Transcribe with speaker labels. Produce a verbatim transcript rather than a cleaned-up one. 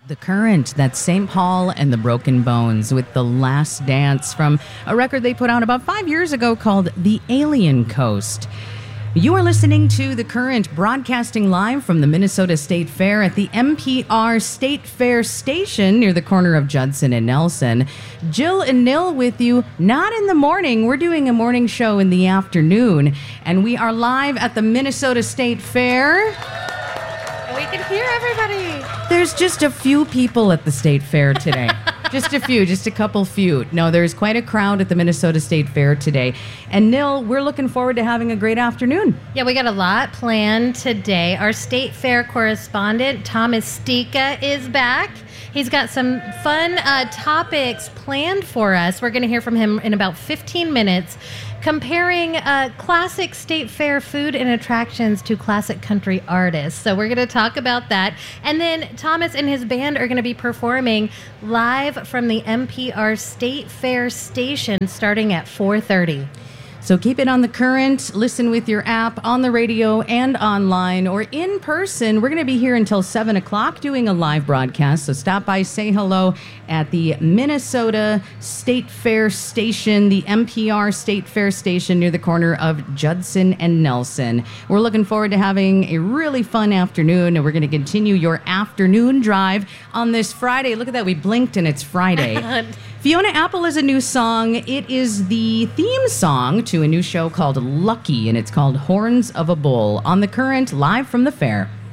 Speaker 1: The Current, that's Saint Paul and the Broken Bones with The Last Dance from a record they put out about five years ago called The Alien Coast. You are listening to The Current, broadcasting live from the Minnesota State Fair at the M P R State Fair Station near the corner of Judson and Nelson. Jill and Nil with you, not in the morning. We're doing a morning show in the afternoon, and we are live at the Minnesota State Fair.
Speaker 2: We can hear everybody.
Speaker 1: There's just a few people at the State Fair today. Just a few, just a couple few. No, there's quite a crowd at the Minnesota State Fair today. And Nil, we're looking forward to having a great afternoon.
Speaker 2: Yeah, we got a lot planned today. Our State Fair correspondent, Thomas Stika, is back. He's got some fun uh, topics planned for us. We're going to hear from him in about fifteen minutes, comparing uh, classic State Fair food and attractions to classic country artists. So we're going to talk about that. And then Thomas and his band are going to be performing live from the M P R State Fair Station starting at four thirty.
Speaker 1: So keep it on The Current, listen with your app, on the radio, and online, or in person. We're going to be here until seven o'clock doing a live broadcast, so stop by, say hello at the Minnesota State Fair Station, the M P R State Fair Station near the corner of Judson and Nelson. We're looking forward to having a really fun afternoon, and we're going to continue your afternoon drive on this Friday. Look at that, we blinked and it's Friday. Fiona Apple is a new song. It is the theme song to a new show called Lucky, and it's called Horns of a Bull on The Current, live from the fair.